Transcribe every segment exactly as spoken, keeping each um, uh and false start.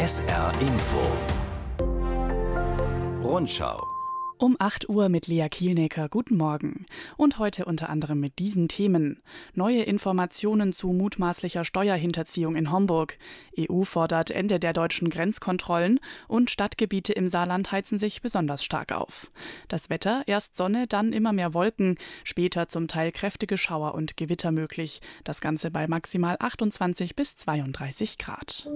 S R Info Rundschau. Um acht Uhr mit Lea Kielnecker. Guten Morgen. Und heute unter anderem mit diesen Themen. Neue Informationen zu mutmaßlicher Steuerhinterziehung in Homburg. E U fordert Ende der deutschen Grenzkontrollen und Stadtgebiete im Saarland heizen sich besonders stark auf. Das Wetter, erst Sonne, dann immer mehr Wolken, später zum Teil kräftige Schauer und Gewitter möglich. Das Ganze bei maximal achtundzwanzig bis zweiunddreißig Grad.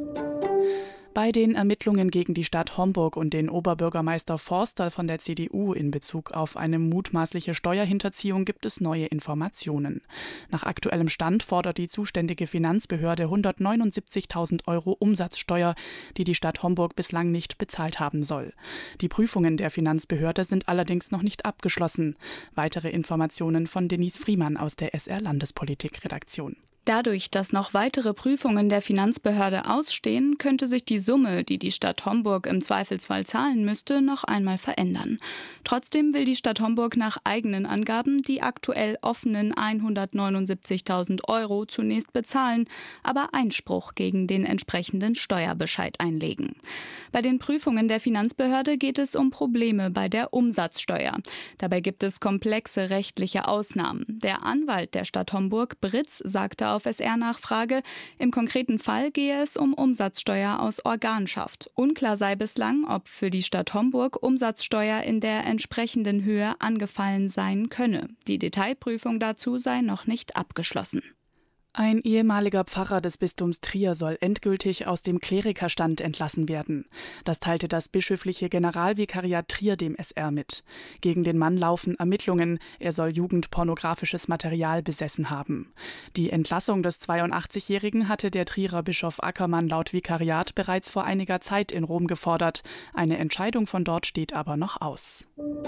Bei den Ermittlungen gegen die Stadt Homburg und den Oberbürgermeister Forster von der C D U in Bezug auf eine mutmaßliche Steuerhinterziehung gibt es neue Informationen. Nach aktuellem Stand fordert die zuständige Finanzbehörde hundertneunundsiebzigtausend Euro Umsatzsteuer, die die Stadt Homburg bislang nicht bezahlt haben soll. Die Prüfungen der Finanzbehörde sind allerdings noch nicht abgeschlossen. Weitere Informationen von Denise Friemann aus der S R-Landespolitik-Redaktion. Dadurch, dass noch weitere Prüfungen der Finanzbehörde ausstehen, könnte sich die Summe, die die Stadt Homburg im Zweifelsfall zahlen müsste, noch einmal verändern. Trotzdem will die Stadt Homburg nach eigenen Angaben die aktuell offenen hundertneunundsiebzigtausend Euro zunächst bezahlen, aber Einspruch gegen den entsprechenden Steuerbescheid einlegen. Bei den Prüfungen der Finanzbehörde geht es um Probleme bei der Umsatzsteuer. Dabei gibt es komplexe rechtliche Ausnahmen. Der Anwalt der Stadt Homburg, Britz, sagte auf S R-Nachfrage, im konkreten Fall gehe es um Umsatzsteuer aus Organschaft. Unklar sei bislang, ob für die Stadt Homburg Umsatzsteuer in der entsprechenden Höhe angefallen sein könne. Die Detailprüfung dazu sei noch nicht abgeschlossen. Ein ehemaliger Pfarrer des Bistums Trier soll endgültig aus dem Klerikerstand entlassen werden. Das teilte das bischöfliche Generalvikariat Trier dem S R mit. Gegen den Mann laufen Ermittlungen. Er soll jugendpornografisches Material besessen haben. Die Entlassung des zweiundachtzigjährigen hatte der Trierer Bischof Ackermann laut Vikariat bereits vor einiger Zeit in Rom gefordert. Eine Entscheidung von dort steht aber noch aus.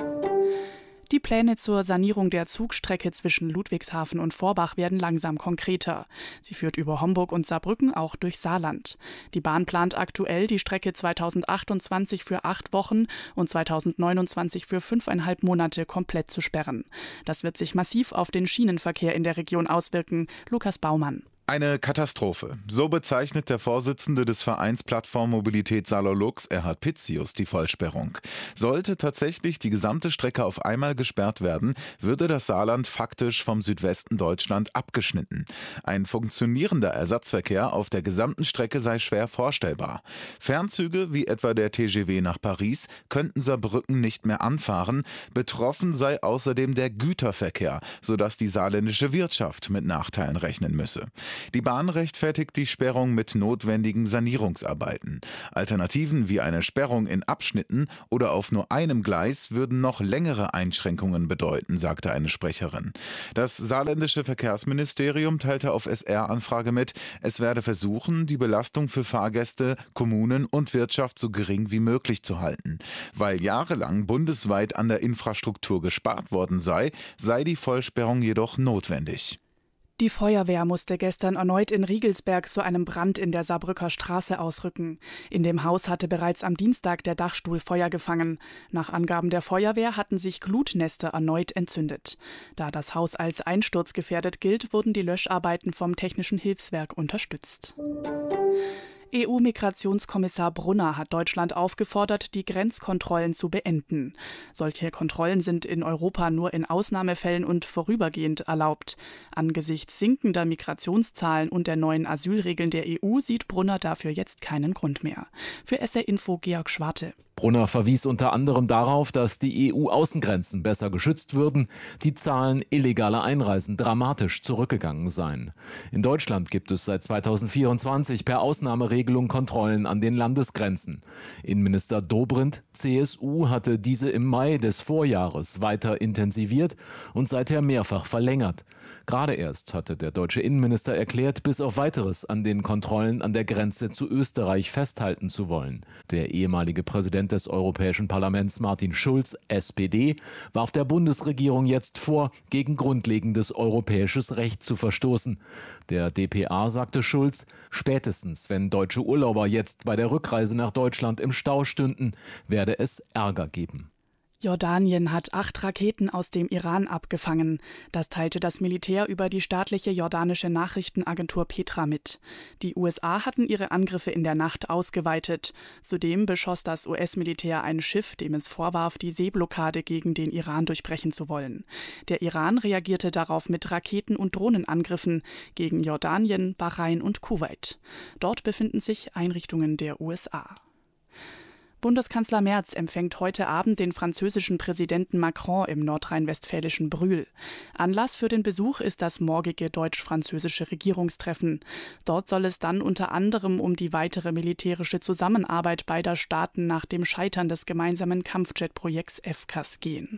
Die Pläne zur Sanierung der Zugstrecke zwischen Ludwigshafen und Forbach werden langsam konkreter. Sie führt über Homburg und Saarbrücken auch durch Saarland. Die Bahn plant aktuell, die Strecke zweitausendachtundzwanzig für acht Wochen und zweitausendneunundzwanzig für fünfeinhalb Monate komplett zu sperren. Das wird sich massiv auf den Schienenverkehr in der Region auswirken. Lukas Baumann. Eine Katastrophe. So bezeichnet der Vorsitzende des Vereins Plattform Mobilität Saarlux, Erhard Pitzius, die Vollsperrung. Sollte tatsächlich die gesamte Strecke auf einmal gesperrt werden, würde das Saarland faktisch vom Südwesten Deutschland abgeschnitten. Ein funktionierender Ersatzverkehr auf der gesamten Strecke sei schwer vorstellbar. Fernzüge wie etwa der T G V nach Paris könnten Saarbrücken nicht mehr anfahren. Betroffen sei außerdem der Güterverkehr, sodass die saarländische Wirtschaft mit Nachteilen rechnen müsse. Die Bahn rechtfertigt die Sperrung mit notwendigen Sanierungsarbeiten. Alternativen wie eine Sperrung in Abschnitten oder auf nur einem Gleis würden noch längere Einschränkungen bedeuten, sagte eine Sprecherin. Das saarländische Verkehrsministerium teilte auf S R-Anfrage mit, es werde versuchen, die Belastung für Fahrgäste, Kommunen und Wirtschaft so gering wie möglich zu halten. Weil jahrelang bundesweit an der Infrastruktur gespart worden sei, sei die Vollsperrung jedoch notwendig. Die Feuerwehr musste gestern erneut in Riegelsberg zu einem Brand in der Saarbrücker Straße ausrücken. In dem Haus hatte bereits am Dienstag der Dachstuhl Feuer gefangen. Nach Angaben der Feuerwehr hatten sich Glutnester erneut entzündet. Da das Haus als einsturzgefährdet gilt, wurden die Löscharbeiten vom Technischen Hilfswerk unterstützt. E U-Migrationskommissar Brunner hat Deutschland aufgefordert, die Grenzkontrollen zu beenden. Solche Kontrollen sind in Europa nur in Ausnahmefällen und vorübergehend erlaubt. Angesichts sinkender Migrationszahlen und der neuen Asylregeln der E U sieht Brunner dafür jetzt keinen Grund mehr. Für S R Info Georg Schwarte. Brunner verwies unter anderem darauf, dass die E U-Außengrenzen besser geschützt würden, die Zahlen illegaler Einreisen dramatisch zurückgegangen seien. In Deutschland gibt es seit zweitausendvierundzwanzig per Ausnahmeregelung Kontrollen an den Landesgrenzen. Innenminister Dobrindt, C S U, hatte diese im Mai des Vorjahres weiter intensiviert und seither mehrfach verlängert. Gerade erst hatte der deutsche Innenminister erklärt, bis auf Weiteres an den Kontrollen an der Grenze zu Österreich festhalten zu wollen. Der ehemalige Präsident des Europäischen Parlaments Martin Schulz, S P D, warf der Bundesregierung jetzt vor, gegen grundlegendes europäisches Recht zu verstoßen. Der D P A sagte Schulz, spätestens wenn deutsche Urlauber jetzt bei der Rückreise nach Deutschland im Stau stünden, werde es Ärger geben. Jordanien hat acht Raketen aus dem Iran abgefangen. Das teilte das Militär über die staatliche jordanische Nachrichtenagentur Petra mit. Die U S A hatten ihre Angriffe in der Nacht ausgeweitet. Zudem beschoss das U S-Militär ein Schiff, dem es vorwarf, die Seeblockade gegen den Iran durchbrechen zu wollen. Der Iran reagierte darauf mit Raketen- und Drohnenangriffen gegen Jordanien, Bahrain und Kuwait. Dort befinden sich Einrichtungen der U S A. Bundeskanzler Merz empfängt heute Abend den französischen Präsidenten Macron im nordrhein-westfälischen Brühl. Anlass für den Besuch ist das morgige deutsch-französische Regierungstreffen. Dort soll es dann unter anderem um die weitere militärische Zusammenarbeit beider Staaten nach dem Scheitern des gemeinsamen Kampfjet-Projekts F C A S gehen.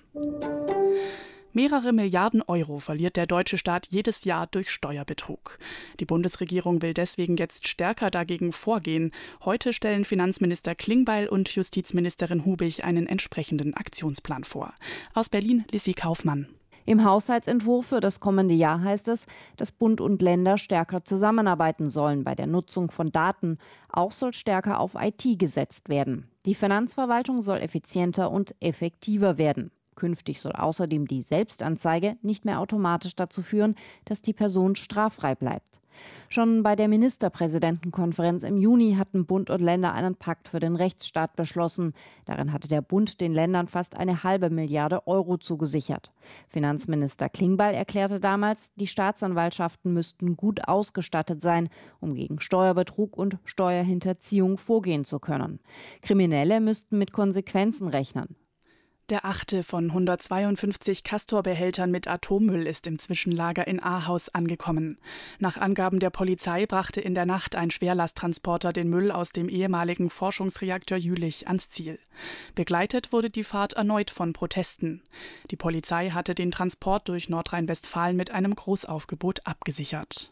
Mehrere Milliarden Euro verliert der deutsche Staat jedes Jahr durch Steuerbetrug. Die Bundesregierung will deswegen jetzt stärker dagegen vorgehen. Heute stellen Finanzminister Klingbeil und Justizministerin Hubig einen entsprechenden Aktionsplan vor. Aus Berlin Lissi Kaufmann. Im Haushaltsentwurf für das kommende Jahr heißt es, dass Bund und Länder stärker zusammenarbeiten sollen bei der Nutzung von Daten. Auch soll stärker auf I T gesetzt werden. Die Finanzverwaltung soll effizienter und effektiver werden. Künftig soll außerdem die Selbstanzeige nicht mehr automatisch dazu führen, dass die Person straffrei bleibt. Schon bei der Ministerpräsidentenkonferenz im Juni hatten Bund und Länder einen Pakt für den Rechtsstaat beschlossen. Darin hatte der Bund den Ländern fast eine halbe Milliarde Euro zugesichert. Finanzminister Klingbeil erklärte damals, die Staatsanwaltschaften müssten gut ausgestattet sein, um gegen Steuerbetrug und Steuerhinterziehung vorgehen zu können. Kriminelle müssten mit Konsequenzen rechnen. Der achte von hundertzweiundfünfzig Castor-Behältern mit Atommüll ist im Zwischenlager in Ahaus angekommen. Nach Angaben der Polizei brachte in der Nacht ein Schwerlasttransporter den Müll aus dem ehemaligen Forschungsreaktor Jülich ans Ziel. Begleitet wurde die Fahrt erneut von Protesten. Die Polizei hatte den Transport durch Nordrhein-Westfalen mit einem Großaufgebot abgesichert.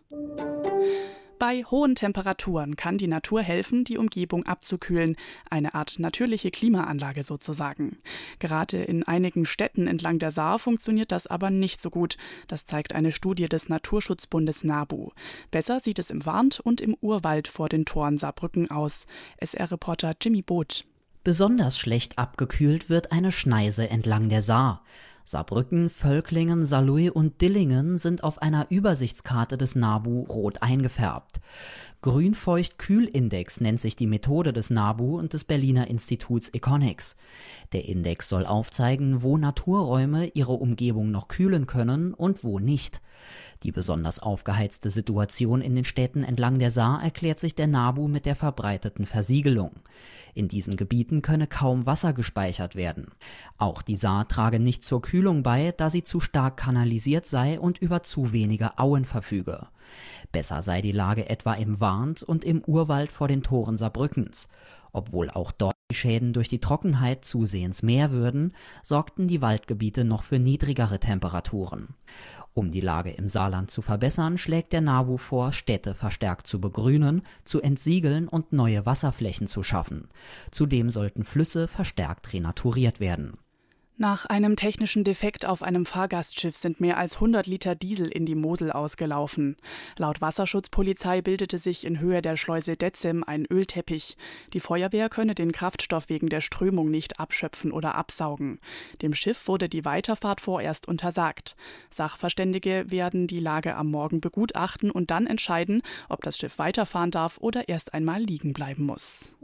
Bei hohen Temperaturen kann die Natur helfen, die Umgebung abzukühlen. Eine Art natürliche Klimaanlage sozusagen. Gerade in einigen Städten entlang der Saar funktioniert das aber nicht so gut. Das zeigt eine Studie des Naturschutzbundes NABU. Besser sieht es im Warnt und im Urwald vor den Toren Saarbrücken aus. S R-Reporter Jimmy Both. Besonders schlecht abgekühlt wird eine Schneise entlang der Saar. Saarbrücken, Völklingen, Saarlouis und Dillingen sind auf einer Übersichtskarte des NABU rot eingefärbt. Grünfeucht-Kühlindex nennt sich die Methode des NABU und des Berliner Instituts Econics. Der Index soll aufzeigen, wo Naturräume ihre Umgebung noch kühlen können und wo nicht. Die besonders aufgeheizte Situation in den Städten entlang der Saar erklärt sich der NABU mit der verbreiteten Versiegelung. In diesen Gebieten könne kaum Wasser gespeichert werden. Auch die Saar trage nicht zur Kühlung bei, da sie zu stark kanalisiert sei und über zu wenige Auen verfüge. Besser sei die Lage etwa im Warnt und im Urwald vor den Toren Saarbrückens. Obwohl auch dort die Schäden durch die Trockenheit zusehends mehr würden, sorgten die Waldgebiete noch für niedrigere Temperaturen. Um die Lage im Saarland zu verbessern, schlägt der NABU vor, Städte verstärkt zu begrünen, zu entsiegeln und neue Wasserflächen zu schaffen. Zudem sollten Flüsse verstärkt renaturiert werden. Nach einem technischen Defekt auf einem Fahrgastschiff sind mehr als hundert Liter Diesel in die Mosel ausgelaufen. Laut Wasserschutzpolizei bildete sich in Höhe der Schleuse Detzem ein Ölteppich. Die Feuerwehr könne den Kraftstoff wegen der Strömung nicht abschöpfen oder absaugen. Dem Schiff wurde die Weiterfahrt vorerst untersagt. Sachverständige werden die Lage am Morgen begutachten und dann entscheiden, ob das Schiff weiterfahren darf oder erst einmal liegen bleiben muss.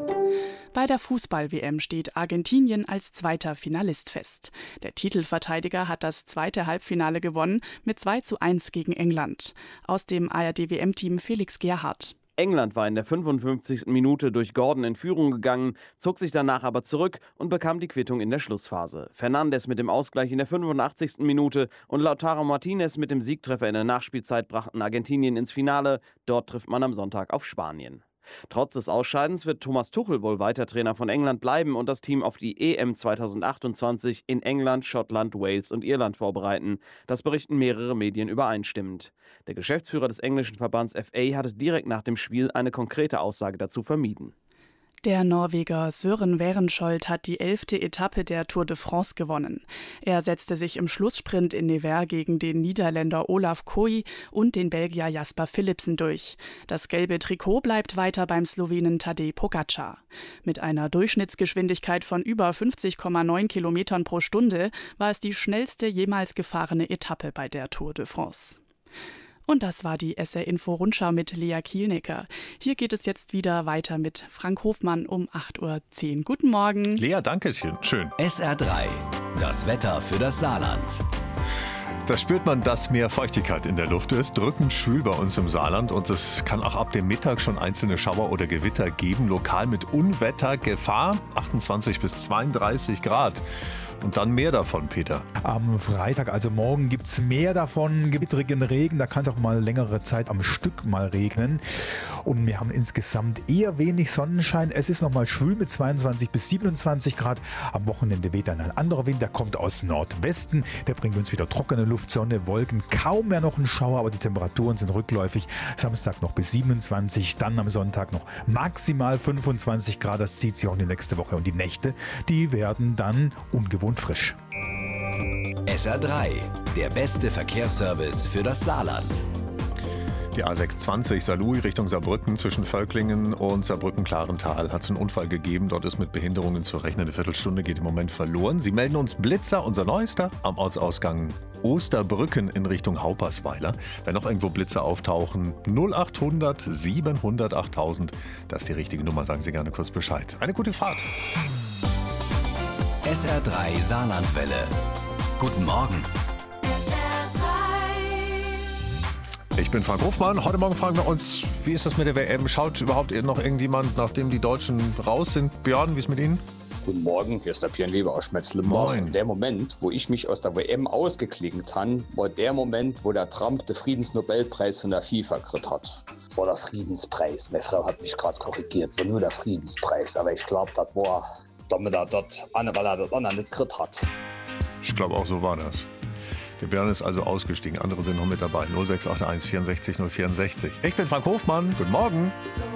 Bei der Fußball-W M steht Argentinien als zweiter Finalist fest. Der Titelverteidiger hat das zweite Halbfinale gewonnen mit zwei zu eins gegen England. Aus dem A R D-W M-Team Felix Gerhardt. England war in der fünfundfünfzigsten Minute durch Gordon in Führung gegangen, zog sich danach aber zurück und bekam die Quittung in der Schlussphase. Fernandes mit dem Ausgleich in der fünfundachtzigsten Minute und Lautaro Martinez mit dem Siegtreffer in der Nachspielzeit brachten Argentinien ins Finale. Dort trifft man am Sonntag auf Spanien. Trotz des Ausscheidens wird Thomas Tuchel wohl weiter Trainer von England bleiben und das Team auf die E M zweitausendachtundzwanzig in England, Schottland, Wales und Irland vorbereiten. Das berichten mehrere Medien übereinstimmend. Der Geschäftsführer des englischen Verbands F A hatte direkt nach dem Spiel eine konkrete Aussage dazu vermieden. Der Norweger Søren Werenskiold hat die elfte Etappe der Tour de France gewonnen. Er setzte sich im Schlusssprint in Nevers gegen den Niederländer Olaf Kooi und den Belgier Jasper Philipsen durch. Das gelbe Trikot bleibt weiter beim Slowenen Tadej Pogačar. Mit einer Durchschnittsgeschwindigkeit von über fünfzig Komma neun Kilometern pro Stunde war es die schnellste jemals gefahrene Etappe bei der Tour de France. Und das war die S R-Info-Rundschau mit Lea Kielnecker. Hier geht es jetzt wieder weiter mit Frank Hofmann um acht Uhr zehn. Guten Morgen. Lea, danke schön. S R drei, das Wetter für das Saarland. Da spürt man, dass mehr Feuchtigkeit in der Luft ist. Drückend schwül bei uns im Saarland und es kann auch ab dem Mittag schon einzelne Schauer oder Gewitter geben. Lokal mit Unwettergefahr, achtundzwanzig bis zweiunddreißig Grad. Und dann mehr davon, Peter. Am Freitag, also morgen, gibt es mehr davon, gewitterigen Regen. Da kann es auch mal längere Zeit am Stück mal regnen. Und wir haben insgesamt eher wenig Sonnenschein. Es ist nochmal schwül mit zweiundzwanzig bis siebenundzwanzig Grad. Am Wochenende weht dann ein anderer Wind, der kommt aus Nordwesten. Der bringt uns wieder trockene Luft, Sonne, Wolken. Kaum mehr noch ein Schauer, aber die Temperaturen sind rückläufig. Samstag noch bis siebenundzwanzig, dann am Sonntag noch maximal fünfundzwanzig Grad. Das zieht sich auch in die nächste Woche. Und die Nächte, die werden dann ungewohnt und frisch. S R drei, der beste Verkehrsservice für das Saarland. Die A sechshundertzwanzig Saarlouis Richtung Saarbrücken zwischen Völklingen und Saarbrücken-Klarental hat es einen Unfall gegeben. Dort ist mit Behinderungen zu rechnen. Eine Viertelstunde geht im Moment verloren. Sie melden uns Blitzer, unser neuester, am Ortsausgang Osterbrücken in Richtung Haupersweiler. Wenn noch irgendwo Blitzer auftauchen, null achthundert siebenhundert achttausend. Das ist die richtige Nummer, sagen Sie gerne kurz Bescheid. Eine gute Fahrt. S R drei Saarlandwelle. Guten Morgen. S R drei. Ich bin Frank Hofmann. Heute Morgen fragen wir uns, wie ist das mit der W M? Schaut überhaupt noch irgendjemand, nachdem die Deutschen raus sind? Björn, wie ist mit Ihnen? Guten Morgen, hier ist der Björn Weber aus Schmetzle-Moch. Der Moment, wo ich mich aus der W M ausgeklingt habe, war der Moment, wo der Trump den Friedensnobelpreis von der FIFA gekriegt hat. Das war der Friedenspreis. Meine Frau hat mich gerade korrigiert, war nur der Friedenspreis. Aber ich glaube, das war, damit er dort, weil er das andere nicht gekriegt hat. Ich glaube, auch so war das. Der Björn ist also ausgestiegen. Andere sind noch mit dabei. null sechs acht eins vierundsechzig null vierundsechzig. Ich bin Frank Hofmann. Guten Morgen.